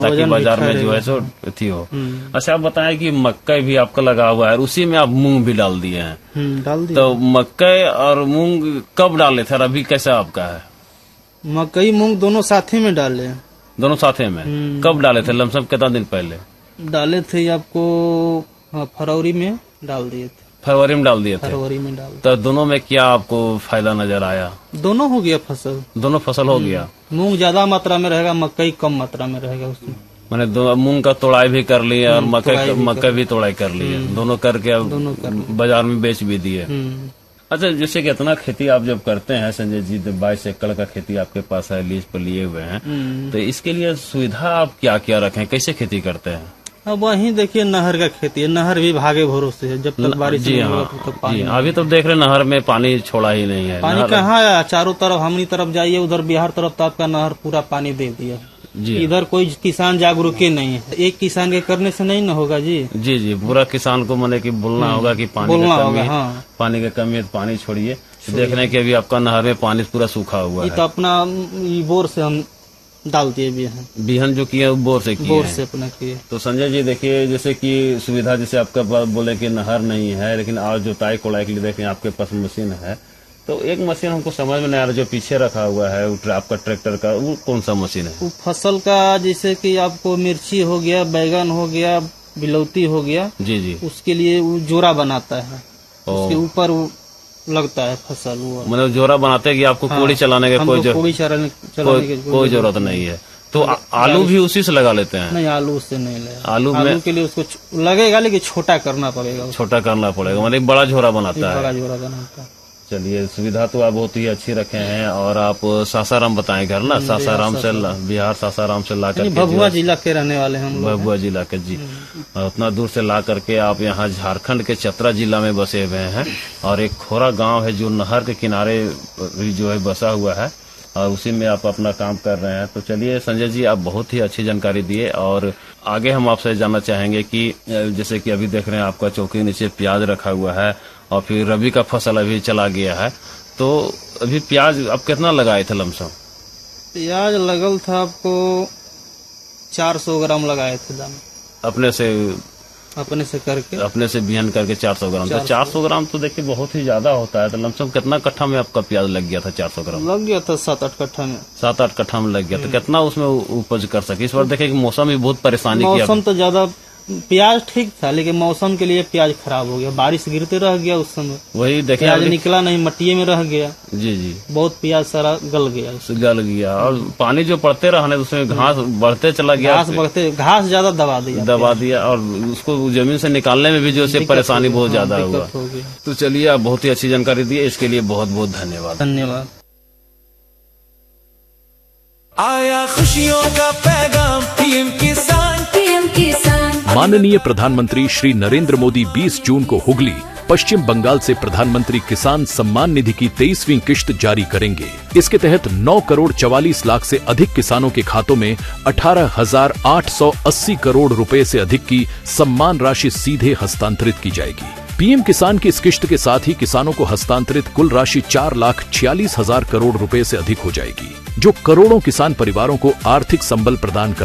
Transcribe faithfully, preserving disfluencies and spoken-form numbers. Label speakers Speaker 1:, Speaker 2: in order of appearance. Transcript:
Speaker 1: ताकि बाजार में जो है सो थी हो। अच्छा, आप बताएं कि मकई भी आपका लगा हुआ है, उसी में आप मूंग भी डाल दिए हैं।
Speaker 2: डाल दिए।
Speaker 1: तो मकई और मूंग कब डाले थे और अभी कैसा आपका है?
Speaker 2: मकई मूंग दोनों साथ ही में डाले।
Speaker 1: दोनों साथ में? कब डाले थे? लमसम कितना दिन पहले
Speaker 2: डाले थे? आपको हाँ, फरवरी में डाल दिए थे।
Speaker 1: फरवरी में डाल दिए थे?
Speaker 2: फरवरी में डाल।
Speaker 1: तो दोनों में क्या आपको फायदा नजर आया?
Speaker 2: दोनों हो गया फसल। दोनों
Speaker 1: फसल हो गया।
Speaker 2: मूंग ज्यादा मात्रा में रहेगा, मकई कम मात्रा में रहेगा उसमें।
Speaker 1: मैंने दो मूंग का तोड़ाई भी कर लिया और मकई मकई भी तोड़ाई कर लिया, दोनों करके अब बाजार में बेच भी दिए। अच्छा, जैसे कि इतना खेती आप जब करते हैं संजय जी, बाईस एकड़ का खेती आपके पास है, लीज पर लिए हुए हैं, तो इसके लिए सुविधा आप क्या क्या रखें, कैसे खेती करते हैं?
Speaker 2: अब वहीं देखिए नहर का खेती है, नहर भी भागे भरोसे है, जब तक बारिश
Speaker 1: जी हाँ तो पानी। अभी तो देख रहे नहर में पानी छोड़ा ही नहीं है।
Speaker 2: पानी कहाँ है? चारों तरफ हमनी तरफ जाइए, उधर बिहार तरफ तो आपका नहर पूरा पानी दे दिया जी। इधर कोई किसान जागरूक ही नहीं है, एक किसान के करने से नहीं न होगा जी। जी
Speaker 1: जी पूरा किसान को मैंने कि बोलना होगा कि पानी
Speaker 2: बोलना
Speaker 1: का
Speaker 2: होगा, हाँ।
Speaker 1: पानी की कमी है तो पानी छोड़िए। देख रहे हैं कि अभी आपका नहर में पानी पूरा सूखा हुआ है।
Speaker 2: तो अपना बोर से हम डाल दिए बिहन
Speaker 1: बिहन जो किया बोर से किए
Speaker 2: बोर से अपना किए।
Speaker 1: तो संजय जी देखिए, जैसे कि सुविधा जैसे आपका बोले कि नहर नहीं है, लेकिन आज जुताई कोड़ाई के लिए देखें आपके पास मशीन है, तो एक मशीन हमको समझ में नहीं आ रहा, जो पीछे रखा हुआ है आपका ट्रैक्टर का, वो कौन सा मशीन है?
Speaker 2: वो फसल का, जैसे कि आपको मिर्ची हो गया, बैगन हो गया, बिलौती हो गया, जी जी उसके लिए वो जोरा बनाता है, उसके ऊपर लगता है फसल। वो
Speaker 1: मतलब जोरा बनाते हैं कि आपको हाँ, कोड़ी चलाने के कोई कोई कोई जरूरत नहीं है। तो आ, आलू भी उसी से लगा लेते हैं?
Speaker 2: नहीं, आलू उससे नहीं लगा।
Speaker 1: आलू,
Speaker 2: आलू के लिए उसको लगेगा, लेकिन छोटा करना पड़ेगा।
Speaker 1: छोटा करना पड़ेगा, मतलब बड़ा झोरा बनाता है।
Speaker 2: बड़ा झोरा बनाता है।
Speaker 1: चलिए, सुविधा तो आप बहुत ही अच्छी रखे हैं। और आप सासाराम बताएं घर ना, सासाराम से बिहार सासाराम से ला करके,
Speaker 2: भभुआ जिला के रहने वाले हम,
Speaker 1: भभुआ जिला के जी, उतना दूर से ला करके आप यहाँ झारखंड के चतरा जिला में बसे हुए हैं। और एक खोरा गांव है जो नहर के किनारे जो है बसा हुआ है, और उसी में आप अपना काम कर रहे हैं। तो चलिए संजय जी, आप बहुत ही अच्छी जानकारी दिए। और आगे हम आपसे जानना चाहेंगे कि जैसे कि अभी देख रहे हैं आपका चौकी नीचे प्याज रखा हुआ है, और फिर रबी का फसल अभी चला गया है, तो अभी प्याज आप कितना लगाए थे लमसम?
Speaker 2: प्याज लगल था आपको चार सौ ग्राम लगाए थे दाना,
Speaker 1: अपने से
Speaker 2: अपने से करके
Speaker 1: अपने से बिहन करके चार सौ ग्राम। तो चार सौ ग्राम तो देखिए बहुत ही ज्यादा होता है। तो लमसम कितना कट्ठा में आपका प्याज लग गया था? चार सौ ग्राम
Speaker 2: लग गया था, सात आठ कट्ठा में।
Speaker 1: सात आठ कट्ठा में लग गया। तो कितना उसमें उपज कर सके? इस बार देखे कि मौसम भी बहुत परेशानी किया।
Speaker 2: मौसम तो ज्यादा, प्याज ठीक था, लेकिन मौसम के लिए प्याज खराब हो गया, बारिश गिरते रह गया उस समय,
Speaker 1: वही देखिए
Speaker 2: प्याज निकला नहीं, मट्टी में रह गया। जी जी बहुत प्याज सारा गल गया,
Speaker 1: गल गया। और पानी जो पड़ते रहने उसमें घास बढ़ते चला गया,
Speaker 2: घास बढ़ते, घास ज्यादा दबा दिया
Speaker 1: दबा दिया और उसको जमीन से निकालने में भी जो से परेशानी बहुत ज्यादा हुआ। तो चलिए, आप बहुत ही अच्छी जानकारी दी, इसके लिए बहुत बहुत धन्यवाद।
Speaker 2: धन्यवाद।
Speaker 3: आया खुशियों का पैगाम, पीएम किसान, पीएम किसान।
Speaker 4: माननीय प्रधानमंत्री श्री नरेंद्र मोदी बीस जून को हुगली, पश्चिम बंगाल से प्रधानमंत्री किसान सम्मान निधि की तेईसवीं किश्त जारी करेंगे। इसके तहत नौ करोड़ चवालीस लाख से अधिक किसानों के खातों में अठारह हजार आठ सौ अस्सी करोड़ रुपए से अधिक की सम्मान राशि सीधे हस्तांतरित की जाएगी। पीएम किसान की इस किश्त के साथ ही किसानों को हस्तांतरित कुल राशि चार लाख छियालीस हजार करोड़ रुपए से अधिक हो जाएगी, जो करोड़ों किसान परिवारों को आर्थिक संबल प्रदान कर